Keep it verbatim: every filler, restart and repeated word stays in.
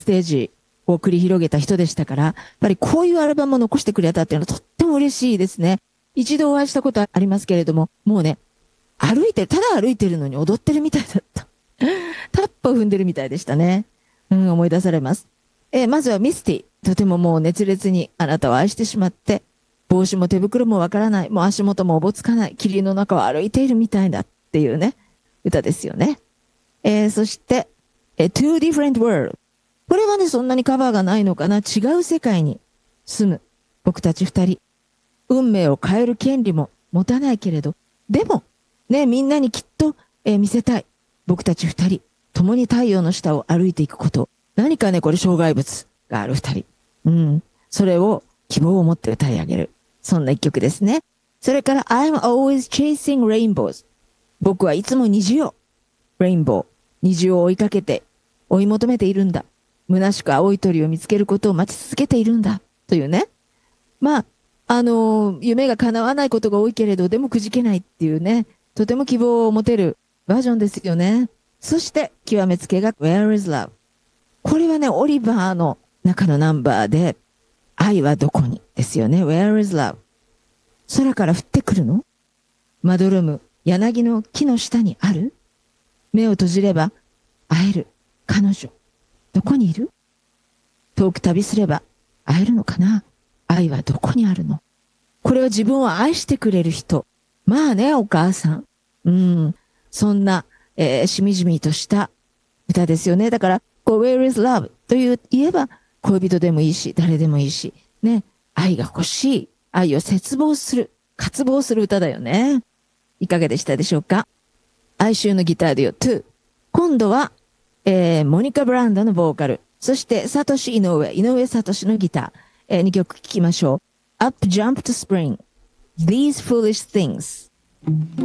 ステージを繰り広げた人でしたから、やっぱりこういうアルバムを残してくれたっていうのはとっても嬉しいですね。一度お会いしたことありますけれども、もうね、歩いてる、ただ歩いてるのに踊ってるみたいだった。タップを踏んでるみたいでしたね。うん、思い出されます。えーまずはミスティ。とてももう熱烈にあなたを愛してしまって、帽子も手袋もわからない、もう足元もおぼつかない、霧の中を歩いているみたいだっていうね、歌ですよね。えーそして、えー Two Different World。これはね、そんなにカバーがないのかな。違う世界に住む僕たち二人。運命を変える権利も持たないけれど、でも、ね、みんなにきっと、えー見せたい。僕たち二人、共に太陽の下を歩いていくこと。何かね、これ障害物がある二人。うん。それを希望を持って歌い上げる。そんな一曲ですね。それから、I'm always chasing rainbows。僕はいつも虹を、レインボー、虹を追いかけて、追い求めているんだ。虚しく青い鳥を見つけることを待ち続けているんだ。というね。まあ、あのー夢が叶わないことが多いけれど、でもくじけないっていうね、とても希望を持てるバージョンですよね。そして、極めつけが Where is Love。これはね、オリバーの中のナンバーで、愛はどこにですよね。Where is Love。空から降ってくるの？まどろむ柳の木の下にある？目を閉じれば会える彼女。どこにいる？遠く旅すれば会えるのかな？愛はどこにあるの？これは自分を愛してくれる人。まあね、お母さん。うん。そんな、えーしみじみとした歌ですよね。だから、こう Where is Love という言えば、恋人でもいいし、誰でもいいし、ね。愛が欲しい。愛を切望する。渇望する歌だよね。いかがでしたでしょうか？哀愁のギターデュオツー。今度は、えー、モニカ・ブランドのボーカル。そして、サトシ・井上、井上サトシのギター。えー、にきょく聴きましょう。Up Jump to Spring。These Foolish Things。